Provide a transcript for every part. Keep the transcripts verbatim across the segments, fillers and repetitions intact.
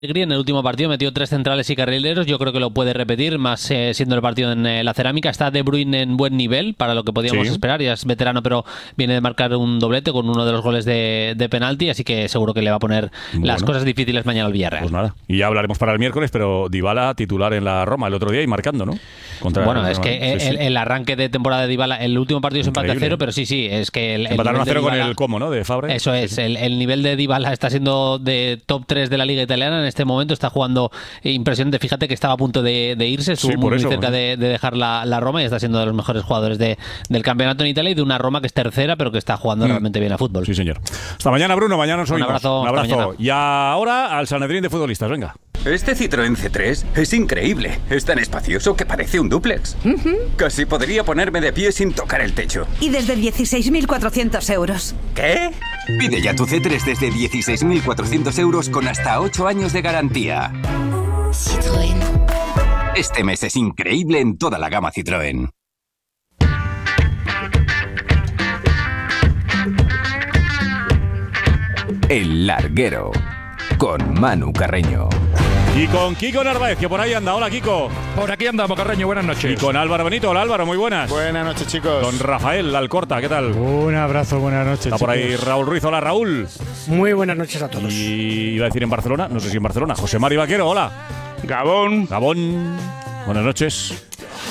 En el último partido metió tres centrales y carrileros. Yo creo que lo puede repetir, más eh, siendo el partido en eh, la Cerámica. Está De Bruyne en buen nivel para lo que podíamos sí. esperar. Ya es veterano, pero viene de marcar un doblete con uno de los goles de, de penalti, así que seguro que le va a poner bueno. las cosas difíciles mañana al Villarreal. Pues nada, y ya hablaremos para el miércoles, pero Dybala titular en la Roma el otro día y marcando, ¿no? Contra bueno, es que sí, el, sí. el arranque de temporada de Dybala, el último partido es empate a cero, pero sí, sí, es que el, el empataron a cero con el Como, ¿no? De Fabre. Eso es, el, el nivel de Dybala está siendo de top tres de la Liga Italiana en este momento, está jugando impresionante. Fíjate que estaba a punto de, de irse, estuvo sí, muy eso, cerca de, de dejar la, la Roma y está siendo de los mejores jugadores de, del campeonato en Italia y de una Roma que es tercera, pero que está jugando mm. realmente bien a fútbol. Sí, señor. Hasta mañana, Bruno. Mañana nos oímos. Un abrazo. Un abrazo. Y ahora al Sanedrín de futbolistas. Venga. Este Citroën C tres es increíble. Es tan espacioso que parece un dúplex. Uh-huh. Casi podría ponerme de pie sin tocar el techo. Y desde dieciséis mil cuatrocientos euros. ¿Qué? Pide ya tu C tres desde dieciséis mil cuatrocientos euros con hasta ocho años de garantía. Citroën. Este mes es increíble en toda la gama Citroën. El Larguero, con Manu Carreño. Y con Kiko Narváez, que por ahí anda. Hola, Kiko. Por aquí andamos, Carreño. Buenas noches. Y con Álvaro Benito. Hola, Álvaro. Muy buenas. Buenas noches, chicos. Con Rafael Alcorta. ¿Qué tal? Un abrazo. Buenas noches, Está chicos. por ahí Raúl Ruiz. Hola, Raúl. Muy buenas noches a todos. Y iba a decir en Barcelona. No sé si en Barcelona. José Mari Vaquero. Hola. Gabón. Gabón. Buenas noches.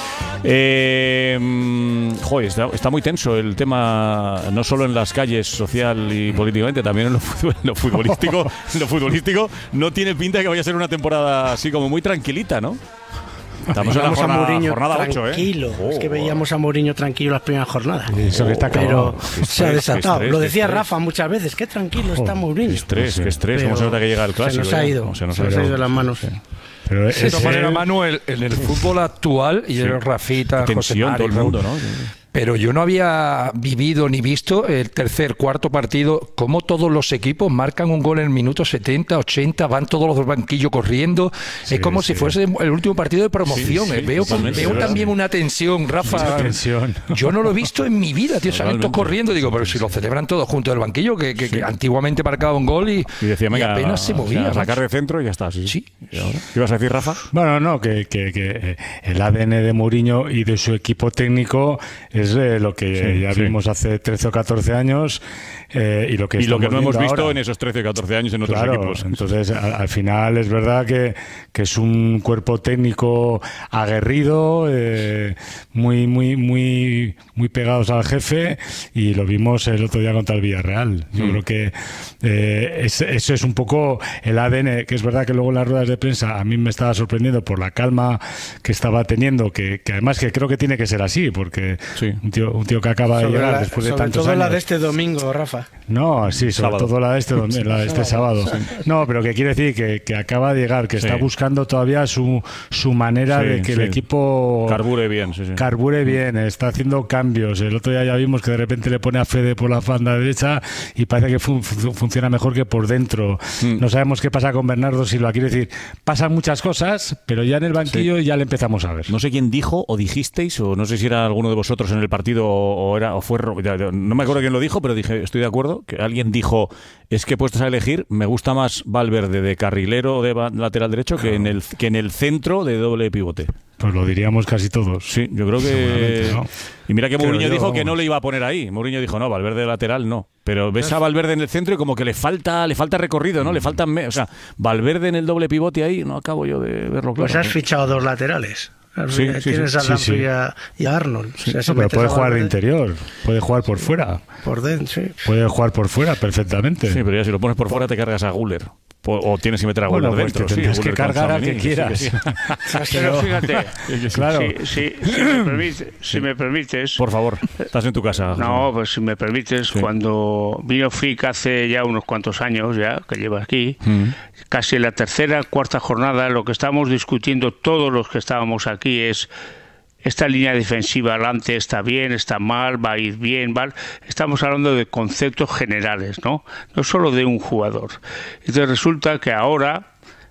Eh, joder, está, está muy tenso el tema, no solo en las calles social y políticamente, también en lo, en lo futbolístico. En lo futbolístico no tiene pinta de que vaya a ser una temporada así como muy tranquilita, ¿no? Estamos en la jornada, a Mourinho jornada ocho, tranquilo. ¿eh? Es que veíamos a Mourinho tranquilo las primeras jornadas. Eso que está Pero estrés, se ha desatado. estrés, Lo decía estrés. Rafa muchas veces. Qué tranquilo Oh, está Mourinho. Qué estrés, qué estrés. ¿Cómo se nota que llega el clásico? Se nos ha ido. Se nos se ha nos ido. ha ido de las manos. Sí. Pero de todas maneras, el... Manuel, en el fútbol actual, y sí. el Rafita, tensión, José todo el mundo, ¿no? Pero yo no había vivido ni visto el tercer, cuarto partido, cómo todos los equipos marcan un gol en el minuto setenta, ochenta, van todos los del banquillo corriendo. Sí, es como sí. si fuese el último partido de promoción. Sí, sí, veo veo también una tensión, Rafa. Una tensión. Yo no lo he visto en mi vida, tío. Salen todos corriendo. Digo, pero si lo celebran todos junto del banquillo, que, que, sí. que antiguamente marcaba un gol y, y, decía, venga, y apenas se movía. O sea, sacar de centro y ya está. Sí. sí. ¿Y ahora? ¿Qué ibas a decir, Rafa? Bueno, no, que, que, que el A D N de Mourinho y de su equipo técnico es eh, lo que sí, ya sí. vimos hace trece o catorce años eh, y lo que, y lo que no hemos visto ahora. en esos trece o catorce años en otros claro, equipos. Entonces, al, al final es verdad que, que es un cuerpo técnico aguerrido, eh, muy, muy, muy, muy pegados al jefe, y lo vimos el otro día contra el Villarreal. Yo mm. creo que eh, es, eso es un poco el A D N, que es verdad que luego en las ruedas de prensa a mí me estaba sorprendiendo por la calma que estaba teniendo, que, que además que creo que tiene que ser así, porque sí. un, tío, un tío que acaba de llegar la, después de sobre tantos todo años. La de este domingo, Rafa. No, sí, sobre sábado. todo la de este, la de este sábado. No, pero que quiere decir que, que acaba de llegar, que sí. está buscando todavía su, su manera sí, de que sí. el equipo carbure bien. Sí, sí. Carbure bien, está haciendo cambios. El otro día ya vimos que de repente le pone a Fede por la banda derecha y parece que fun, fun, funciona mejor que por dentro. Mm. No sabemos qué pasa con Bernardo Silva. Quiere decir, pasan muchas cosas, pero ya en el banquillo sí. ya le empezamos a ver. No sé quién dijo o dijisteis, o no sé si era alguno de vosotros en el partido o, o era o fue, no me acuerdo quién lo dijo, pero dije, estoy de acuerdo, que alguien dijo, es que puestos a elegir, me gusta más Valverde de carrilero o de lateral derecho claro. que en el que en el centro de doble pivote. Pues lo diríamos casi todos. Sí, yo creo que... ¿no? Y mira que Mourinho dijo que no le iba a poner ahí. Mourinho dijo, no, Valverde de lateral no. Pero ves a Valverde en el centro y como que le falta le falta recorrido, ¿no? Le faltan... O sea, Valverde en el doble pivote ahí, no acabo yo de verlo claro. Pues has fichado dos laterales. Sí, sí, Tienes sí, a Lamprey sí, sí. y a Arnold. Sí, o sea, sí, pero puede jugar de interior, puede jugar por fuera. Por dentro, sí. Puede jugar por fuera perfectamente. Sí, pero ya si lo pones por fuera te cargas a Guller. O, o tienes que meter a Guller bueno, pues dentro. Tienes sí, que cargar a que quieras. Sí, sí. Pero fíjate, claro. si, si, si, me permite, si me permites... Por favor, estás en tu casa. No, pues si me permites, sí. cuando vino Frick hace ya unos cuantos años, ya que lleva aquí, mm. casi en la tercera, cuarta jornada, lo que estamos discutiendo todos los que estábamos aquí es... Esta línea defensiva adelante está bien, está mal, va a ir bien, mal. Estamos hablando de conceptos generales, ¿no? No solo de un jugador. Entonces resulta que ahora,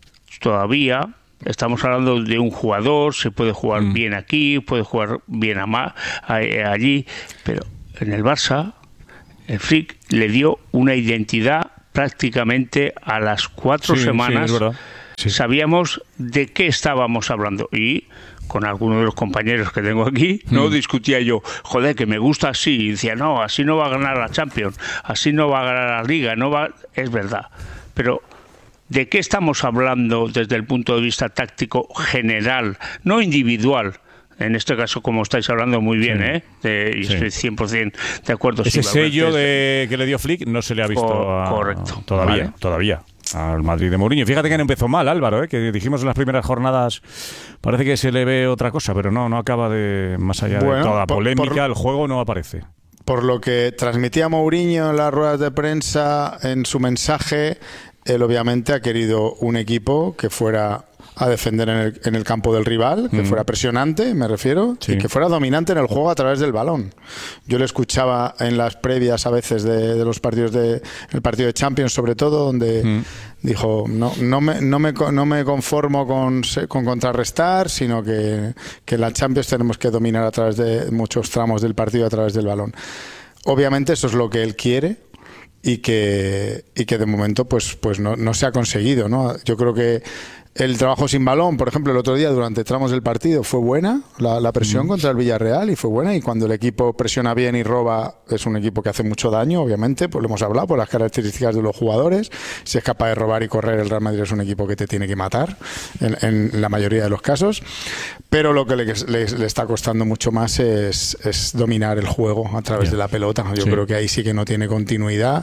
todavía, estamos hablando de un jugador, se puede jugar mm. bien aquí, puede jugar bien a ma- a, a, allí, pero en el Barça, el Frick le dio una identidad prácticamente a las cuatro sí, semanas. Sí, es verdad. sí. sabíamos de qué estábamos hablando. Y con algunos de los compañeros que tengo aquí, no mm. discutía yo, joder, que me gusta así, y decía, no, así no va a ganar la Champions, así no va a ganar la Liga, no va... Es verdad, pero ¿de qué estamos hablando desde el punto de vista táctico general, no individual? En este caso, como estáis hablando muy bien, sí. ¿eh? De, y sí. estoy cien por ciento de acuerdo. Ese sello de, que le dio Flick no se le ha visto Co a, correcto. todavía, vale. todavía. Al Madrid de Mourinho. Fíjate que no empezó mal, Álvaro, ¿eh? Que dijimos en las primeras jornadas, parece que se le ve otra cosa, pero no, no acaba de, más allá bueno, de toda la polémica, por, el juego no aparece. Por lo que transmitía Mourinho en las ruedas de prensa, en su mensaje, él obviamente ha querido un equipo que fuera a defender en el, en el campo del rival, que mm. fuera presionante, me refiero, sí. y que fuera dominante en el juego a través del balón. Yo le escuchaba en las previas a veces de, de los partidos de el partido de Champions, sobre todo, donde mm. dijo, no, no, me, no, me, no me conformo con, con contrarrestar, sino que, que en la Champions tenemos que dominar a través de muchos tramos del partido a través del balón. Obviamente eso es lo que él quiere, y que, y que de momento pues, pues no, no se ha conseguido, ¿no? Yo creo que el trabajo sin balón, por ejemplo, el otro día durante tramos del partido fue buena, la, la presión mm. contra el Villarreal, y fue buena, y cuando el equipo presiona bien y roba, es un equipo que hace mucho daño, obviamente, pues lo hemos hablado, por las características de los jugadores. Si es capaz de robar y correr, el Real Madrid es un equipo que te tiene que matar, en, en la mayoría de los casos, pero lo que le, le, le está costando mucho más es, es dominar el juego a través yeah. de la pelota. Yo sí. creo que ahí sí que no tiene continuidad,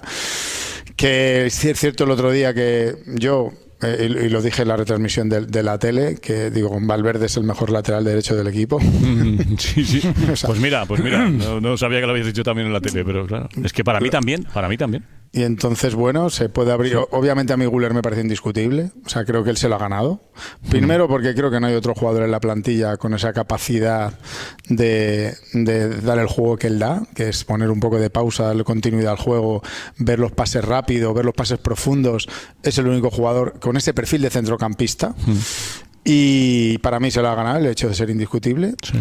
que es cierto el otro día que yo... Eh, y, y lo dije en la retransmisión de, de la tele, que digo, Valverde es el mejor lateral derecho del equipo. Sí, sí. O sea, pues mira, pues mira, no, no sabía que lo habías dicho también en la tele, pero claro, es que para mí también, para mí también. Y entonces, bueno, se puede abrir. Sí. Obviamente a mí Güler me parece indiscutible. O sea, creo que él se lo ha ganado. Primero porque creo que no hay otro jugador en la plantilla con esa capacidad de, de dar el juego que él da, que es poner un poco de pausa, darle continuidad al juego, ver los pases rápidos, ver los pases profundos. Es el único jugador con ese perfil de centrocampista. Mm. Y para mí se lo ha ganado el hecho de ser indiscutible. Sí.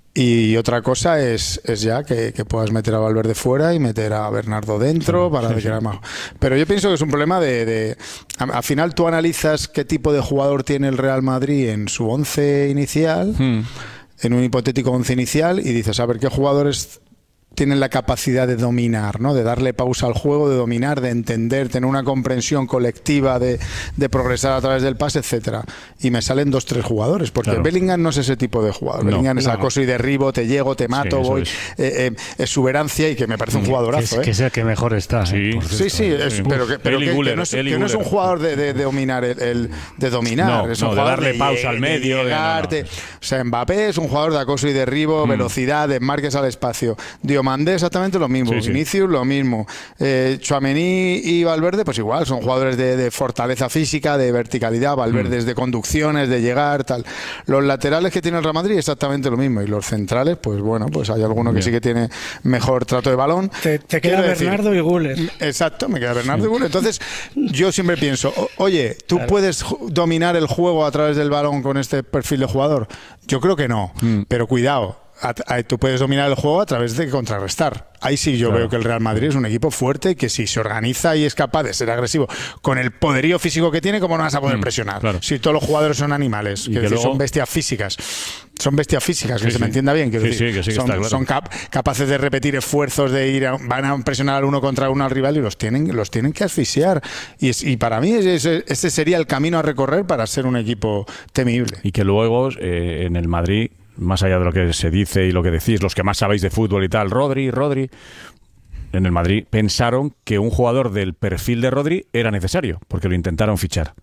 Y otra cosa es, es ya que, que puedas meter a Valverde fuera y meter a Bernardo dentro sí, para sí, crear sí. más. Pero yo pienso que es un problema de, de... Al final tú analizas qué tipo de jugador tiene el Real Madrid en su once inicial, hmm. en un hipotético once inicial, y dices, a ver, ¿qué jugadores tienen la capacidad de dominar, ¿no? De darle pausa al juego, de dominar, de entender, tener una comprensión colectiva, de, de progresar a través del pase, etcétera? Y me salen dos, tres jugadores, porque claro. Bellingham no es ese tipo de jugador. No, Bellingham es no. acoso y derribo, te llego, te mato, sí, voy, es. Eh, eh, exuberancia, y que me parece un jugadorazo. Que es, ¿eh? que es el que mejor está. Sí, ¿eh? sí, sí, es, sí, pero, que, pero que, Guller, que, no es, que no es un jugador de, de, de dominar, el, el, de dominar. No, es un no, jugador de darle de pausa al medio. De llegar, de no, no. De, o sea, Mbappé es un jugador de acoso y derribo, mm. velocidad, desmarques al espacio. Diomandé exactamente lo mismo, sí, sí. Vinicius lo mismo, eh, Tchouaméni y Valverde pues igual, son jugadores de, de fortaleza física, de verticalidad. Valverde es mm. de conducciones, de llegar, tal. Los laterales que tiene el Real Madrid exactamente lo mismo, y los centrales pues bueno, pues hay alguno que Bien. sí que tiene mejor trato de balón. Te, te queda Bernardo decir, y Güler. Exacto, me queda Bernardo sí. y Güler. Entonces yo siempre pienso, oye, ¿tú claro. puedes dominar el juego a través del balón con este perfil de jugador? Yo creo que no, mm. pero cuidado, a, a, tú puedes dominar el juego a través de contrarrestar. Ahí sí yo claro. veo que el Real Madrid es un equipo fuerte y que si se organiza y es capaz de ser agresivo con el poderío físico que tiene, ¿cómo no vas a poder mm, presionar? Claro. Si todos los jugadores son animales, que, que luego... son bestias físicas. Son bestias físicas, que sí, se me entienda bien. Sí, decir, sí, que sí, que son está, claro. son cap capaces de repetir esfuerzos, de ir a, van a presionar al uno contra uno al rival y los tienen, los tienen que asfixiar. Y, es, y para mí ese, ese sería el camino a recorrer para ser un equipo temible. Y que luego eh, en el Madrid, más allá de lo que se dice y lo que decís, los que más sabéis de fútbol y tal, Rodri, Rodri, en el Madrid pensaron que un jugador del perfil de Rodri era necesario, porque lo intentaron fichar.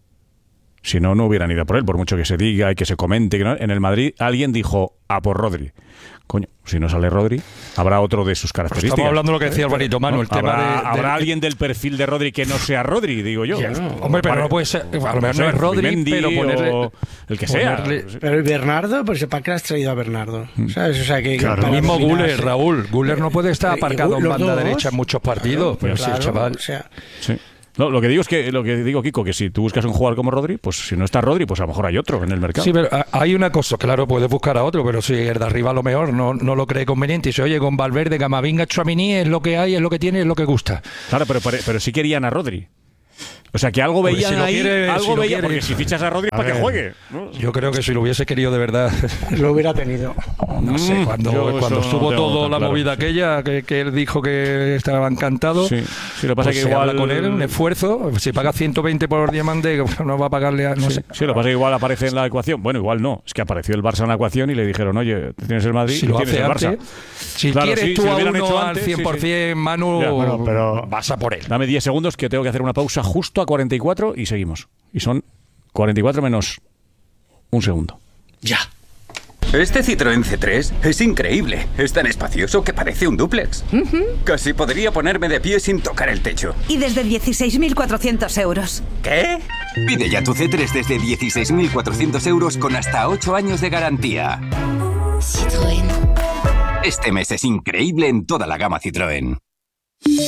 Si no, no hubieran ido por él, por mucho que se diga y que se comente. Que no. En el Madrid alguien dijo, a por Rodri. Coño, si no sale Rodri, habrá otro de sus características. Estamos hablando de lo que decía Alvarito Manu, no, el tema ¿Habrá, de, de... ¿Habrá alguien del perfil de Rodri que no sea Rodri, digo yo? Ya, no. Hombre, pero no puede ser... A lo mejor no es Rodri, pero ponerle... El que sea. Ponerle... Pero ¿y Bernardo? Pues ¿para qué has traído a Bernardo? ¿Sabes? O sea, que... Claro. El mismo Güler, Raúl. Güler no puede estar aparcado en banda derecha en muchos partidos. Pero sí, chaval. O sea... Sí. No, lo que digo es que lo que digo, Kiko, que si tú buscas un jugador como Rodri, pues si no está Rodri, pues a lo mejor hay otro en el mercado. Sí, pero hay una cosa, claro, puedes buscar a otro, pero si el de arriba a lo mejor no, no lo cree conveniente y se oye con Valverde, Camavinga, Tchouaméni, es lo que hay, es lo que tiene, es lo que gusta. Claro, pero, pero, pero sí querían a Rodri. O sea, que algo veían si lo ahí, quiere, algo si lo veían, quiere. porque si fichas a Rodri A para que ver. juegue, ¿no? Yo creo que si lo hubiese querido de verdad, Lo hubiera tenido. no sé, Mm, cuando, yo cuando eso estuvo no tengo todo tan la claro, movida sí. aquella, que, que él dijo que estaba encantado, Sí, sí, lo que pasa pues es que se igual habla con él, un esfuerzo, si paga ciento veinte por diamante, no va a pagarle a, no Sí, sé. sí, lo que pasa es que igual aparece en la ecuación. Bueno, igual no. Es que apareció el Barça en la ecuación y le dijeron, oye, tienes el Madrid Si y lo tienes hace el Barça. antes, si Claro, quieres sí, tú si lo a hubieran uno hecho al antes, sí, cien por ciento, sí. Manu, Ya, bueno, pero- vas a por él. Dame diez segundos que tengo que hacer una pausa justo a cuarenta y cuatro y seguimos. Y son cuarenta y cuatro menos un segundo. Ya. Este Citroën C tres es increíble. Es tan espacioso que parece un dúplex. Casi podría ponerme de pie sin tocar el techo. Y desde dieciséis mil cuatrocientos euros. ¿Qué? Pide ya tu C tres desde dieciséis mil cuatrocientos euros con hasta ocho años de garantía. Citroën. Este mes es increíble en toda la gama Citroën.